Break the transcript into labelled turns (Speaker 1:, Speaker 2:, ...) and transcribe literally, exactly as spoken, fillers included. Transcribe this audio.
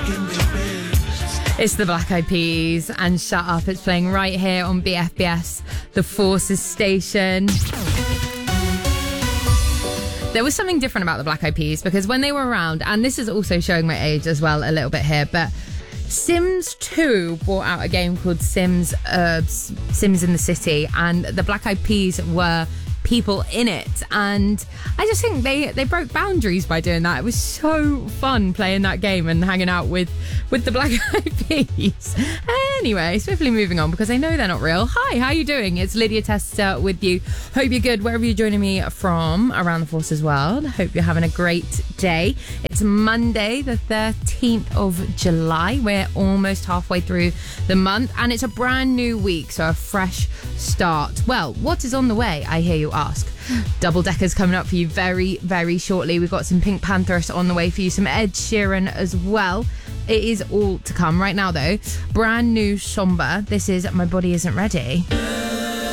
Speaker 1: It's the Black Eyed Peas and Shut Up. It's playing right here on B F B S, the Forces station. There was something different about the Black Eyed Peas because when they were around, and this is also showing my age as well a little bit here, but Sims two brought out a game called Sims uh, Sims in the City, and the Black Eyed Peas were people in it, and I just think they they broke boundaries by doing that. It was so fun playing that game and hanging out with with the Black Eyed Peas. Anyway, swiftly moving on because I know they're not real. Hi, how you doing? It's Lydia Tester with you. Hope you're good wherever you're joining me from around the Forces world. Hope you're having a great day. It's Monday the thirteenth of July. We're almost halfway through the month and it's a brand new week, so a fresh start. Well, what is on the way, I hear you ask? Double Deckers coming up for you very, very shortly. We've got some Pink Panthers on the way for you, some Ed Sheeran as well. It is all to come. Right now, though, brand new Somber. This is My Body Isn't Ready.